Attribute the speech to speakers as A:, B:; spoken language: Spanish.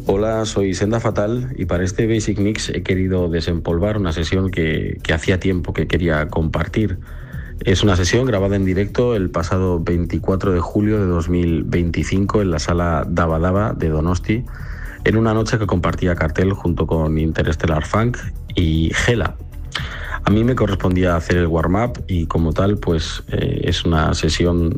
A: Hola, soy Senda Fatal y para este Basic Mix he querido desempolvar una sesión que hacía tiempo que quería compartir. Es una sesión grabada en directo el pasado 24 de julio de 2025 en la sala Daba Daba de Donosti, en una noche que compartía cartel junto con Interstellar Funk y Gela. A mí me correspondía hacer el warm-up y como tal, pues es una sesión